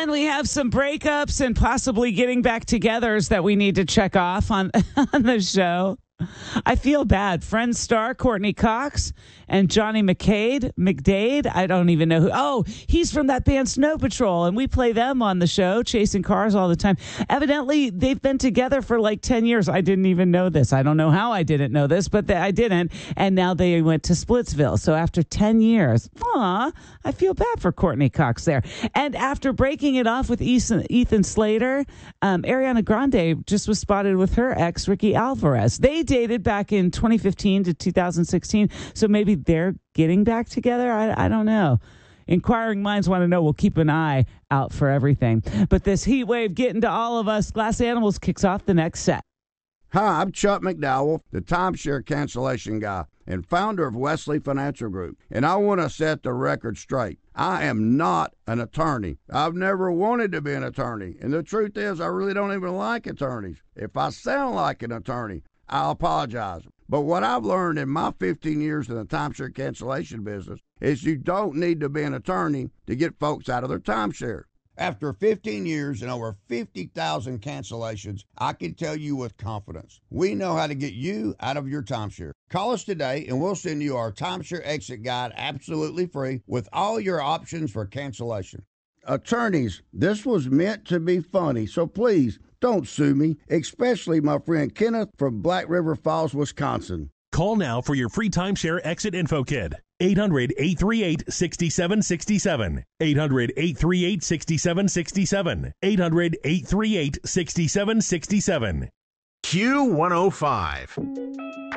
And we have some breakups and possibly getting back togethers that we need to check off on, on the show. I feel bad. Friends star Courtney Cox and Johnny McDade. I don't even know who. Oh, he's from that band Snow Patrol, and we play them on the show, chasing cars all the time. Evidently, they've been together for like 10 years. I didn't even know this. I don't know how I didn't know this, but I didn't. And now they went to Splitsville. So after 10 years, I feel bad for Courtney Cox there. And after breaking it off with Ethan Slater, Ariana Grande just was spotted with her ex, Ricky Alvarez. They dated back in 2015 to 2016, so maybe they're getting back together. I don't know. Inquiring minds want to know. We'll keep an eye out for everything. But this heat wave getting to all of us. Glass Animals kicks off the next set. Hi, I'm Chuck McDowell, the timeshare cancellation guy and founder of Wesley Financial Group, and I want to set the record straight. I am not an attorney. I've never wanted to be an attorney, and the truth is I really don't even like attorneys. If I sound like an attorney, I'll apologize. But what I've learned in my 15 years in the timeshare cancellation business is you don't need to be an attorney to get folks out of their timeshare. After 15 years and over 50,000 cancellations, I can tell you with confidence, we know how to get you out of your timeshare. Call us today and we'll send you our timeshare exit guide absolutely free with all your options for cancellation. Attorneys, this was meant to be funny, so please don't sue me, especially my friend Kenneth from Black River Falls, Wisconsin. Call now for your free timeshare exit info kit. 800-838-6767. 800-838-6767. 800-838-6767. Q105.